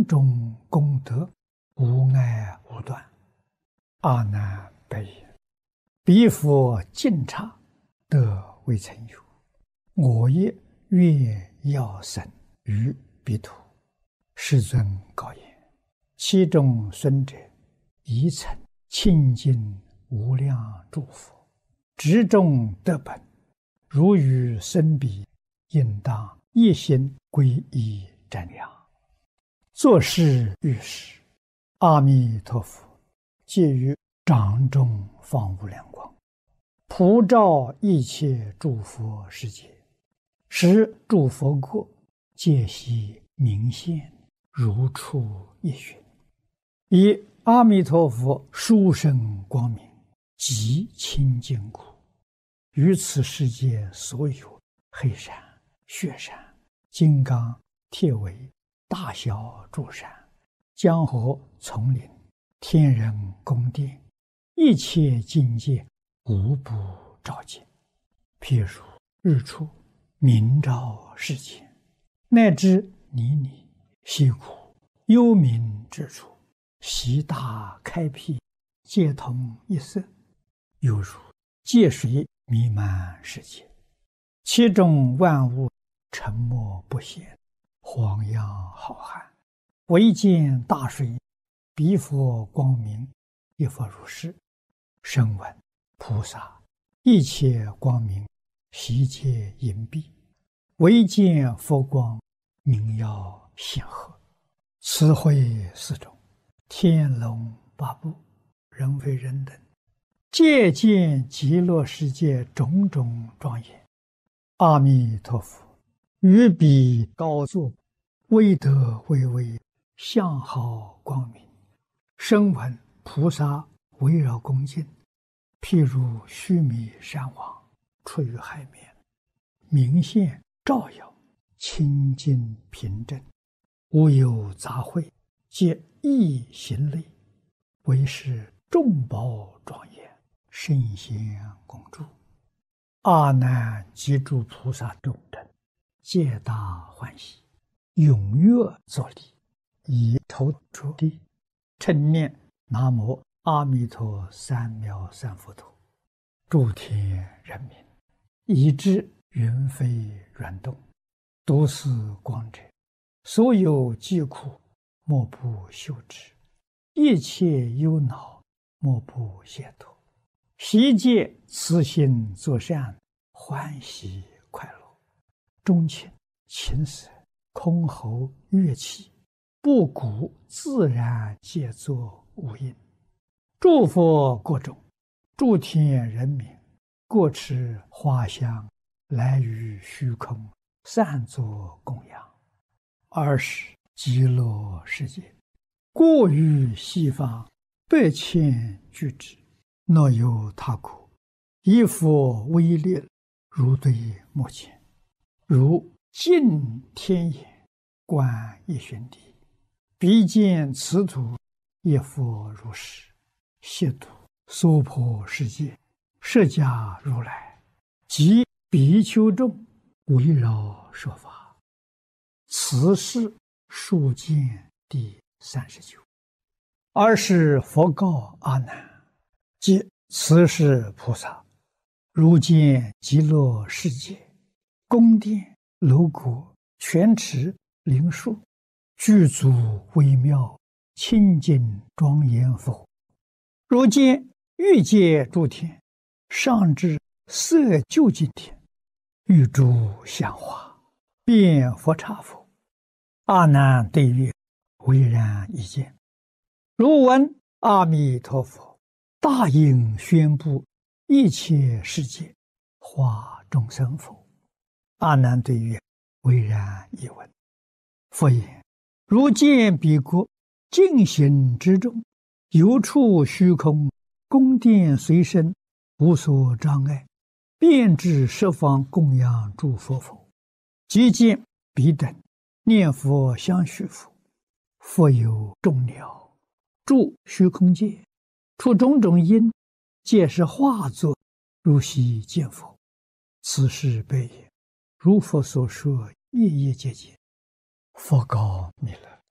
种种功德，无碍无断。阿难白言：彼佛净刹，得未曾有。我也愿要生于彼土。世尊告言：其中孙者，宜曾清净无量诸佛，执众得本。如与生彼，应当一心皈依瞻仰。作是遇时，阿弥陀佛借于掌中放无量光，普照一切诸佛世界，使诸佛国皆悉明现，如出一寻。以阿弥陀佛殊胜光明，极清净故，于此世界所有黑山、雪山、金刚、铁围、大小诸山、江河、丛林、天人宫殿，一切境界无不照见。譬如日出明照世间，乃至泥泞、溪谷、幽冥之处，悉大开辟，皆同一色，犹如界水弥漫世界，其中万物沉默不显，荒洋浩瀚，唯见大水，彼佛光明，亦复如是。声闻菩萨一切光明，悉皆隐蔽，唯见佛光，明耀显赫。此会四种，天龙八部，人非人等，皆见极乐世界种种庄严。阿弥陀佛于彼高坐，威德巍巍，相好光明。声闻菩萨围绕恭敬，譬如须弥山王出于海面，明现照耀，清净平正，无有杂秽，皆一行类，为是众宝庄严，圣贤共住。阿难及诸菩萨众等，皆大欢喜，踊跃作礼，以头着地，称念南无阿弥陀三藐三菩提。诸天人民，以知云飞软动，读此光者，所有疾苦莫不休止，一切忧恼莫不解脱。悉皆慈心作善，欢喜快乐。钟磬、琴瑟、箜篌、乐器，布谷自然皆作无应。诸佛国中，诸天人民，各持花香，来于虚空，散作供养。尔时极乐世界，过于西方100,000俱胝，若有他国，以佛威力，如对目前，如镜天眼，观一旬地，彼见此土，亦复如是。悉土娑婆世界，释迦如来及比丘众，围绕说法。此是数见第39。尔时佛告阿难：即此是菩萨，如见极乐世界，宫殿、楼阁、泉池、灵树，具足微妙，清净庄严否？如见欲界诸天，上至色究竟天，欲诸香花，遍佛刹否？阿难对曰：唯然一见。如闻阿弥陀佛大应宣布一切世界，化众生否？阿难对曰：唯然一闻。佛言：如见彼国净行之中，有处虚空，宫殿随身，无所障碍，遍至十方供养诸佛否？即见彼等念佛相续否？佛有众鸟住虚空界，出种种因，皆是化作，如悉见佛。此是悲也。如佛所说，夜夜皆见。佛告弥勒：